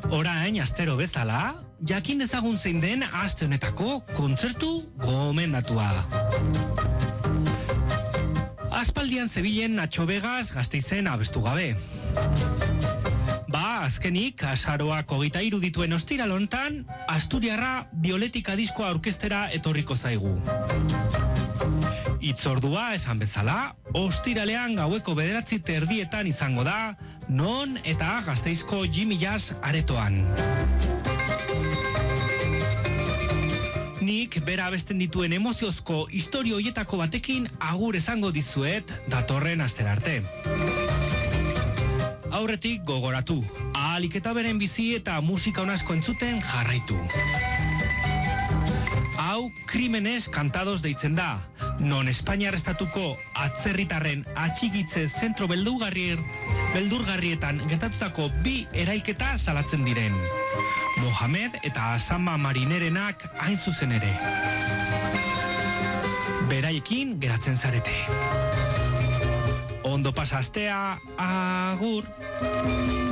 Orain, astero bezala, jakin dezagun zein den aste honetako kontzertu gomendatua. Aspaldian zebilen Nacho Vegas Gasteizen abestu gabe. Azkenik, azaroak 23 dituen ostiral honetan, Asturiarra Bioletika diskoa aurkeztera etorriko zaigu. Itzordua esan bezala, ostiralean gaueko 9:30 izango da, non eta Gasteizko Jimmy Jazz aretoan. Nik bera abesten dituen emoziozko istorio hoietako batekin agur esango dizuet datorren astera arte. Aurretik gogoratu, ahalik eta beren bizi eta musika onasko entzuten jarraitu. Hau Krimenez Kantados deitzen da, non Espainiar estatuko atzerritarren atxikitze zentro beldurgarrietan gertatutako 2 erailketa salatzen diren. Mohamed eta Asama Marinerenak hain zuzen ere. Beraiekin geratzen zarete. Ondo pasa astea, agur!